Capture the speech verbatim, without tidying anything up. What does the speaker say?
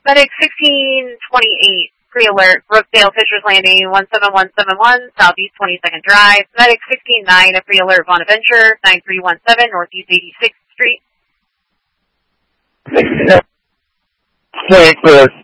Medic sixteen twenty-eight, pre-alert, Brookdale, Fisher's Landing, one seven one seven one, Southeast twenty-second Drive. Medic sixteen nine, a pre-alert, Bonaventure, nine three one seven, Northeast eighty-sixth Street. Point for